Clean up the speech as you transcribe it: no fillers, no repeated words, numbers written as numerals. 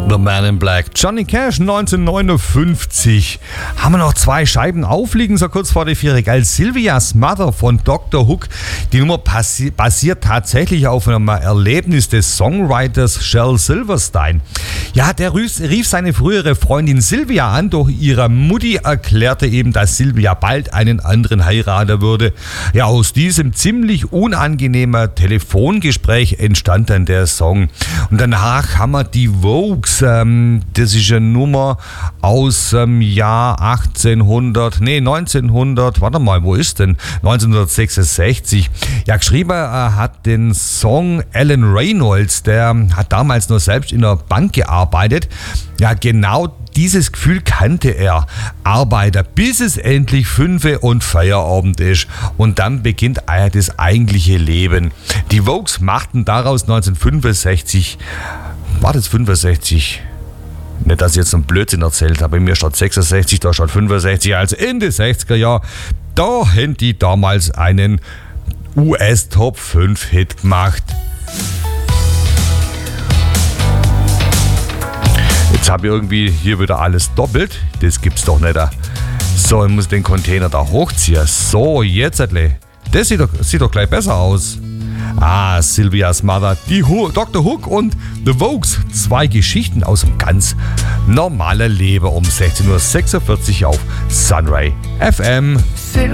The Man in Black. Johnny Cash, 1959. Haben wir noch 2 Scheiben aufliegen, so kurz vor der 4. Geil. Sylvia's Mother von Dr. Hook. Die Nummer basiert tatsächlich auf einem Erlebnis des Songwriters Shel Silverstein. Ja, der rief seine frühere Freundin Sylvia an, doch ihre Mutti erklärte eben, dass Sylvia bald einen anderen heiraten würde. Ja, aus diesem ziemlich unangenehmen Telefongespräch entstand dann der Song. Und danach haben wir die Vogues. Das ist eine Nummer aus Jahr 1900, warte mal, wo ist denn? 1966. Ja, geschrieben hat den Song Alan Reynolds, der hat damals noch selbst in der Bank gearbeitet. Ja, genau dieses Gefühl kannte er. Arbeiter, bis es endlich 5 und Feierabend ist. Und dann beginnt das eigentliche Leben. Die Vogues machten daraus 1965, war das 65? Nicht, dass ich jetzt einen Blödsinn erzählt habe. Bei mir steht 66, da steht 65, also Ende 60er Jahre. Da haben die damals einen US-Top 5 Hit gemacht. Jetzt habe ich irgendwie hier wieder alles doppelt. Das gibt's doch nicht. So, ich muss den Container da hochziehen. So, jetzt. Das sieht doch gleich besser aus. Sylvia's Mother, die Dr. Hook und The Vogues. 2 Geschichten aus dem ganz normalen Leben um 16.46 Uhr auf Sunray FM.